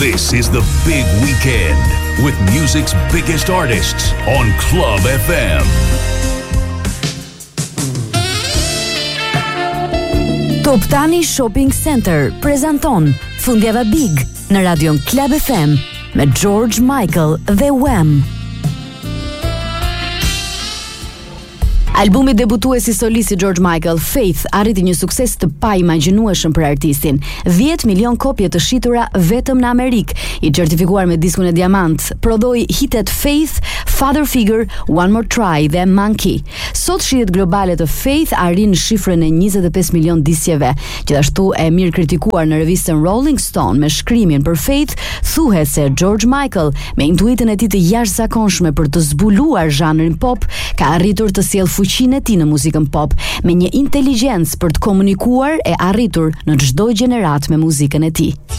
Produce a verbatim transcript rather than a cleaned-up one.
This is the big weekend with music's biggest artists on Club F M. Top Tani Shopping Center prezanton Fundjava Big në radion Club F M me George Michael dhe Wham. Albumi debutues i solist i George Michael, Faith, arriti një sukses të paimagjinueshëm për artistin. dhjetë milion kopje të shitura vetëm në Amerikë, i certifikuar me diskun e diamant. Prodhoi hitet Faith, Father Figure, One More Try dhe Monkey. Sot shihet globale të Faith arrin shifrën e njëzet e pesë milion disjeve. Gjithashtu e mirë kritikuar në revistën Rolling Stone me shkrimin për Faith, thuhet se George Michael, me intuitën e tij të jashtëzakonshme për të zbuluar zhanrin pop, ka arritur të sjellë fuqinë e tij në muzikën pop me një inteligjencë për të komunikuar e arritur në çdo gjenerat me muzikën e tij.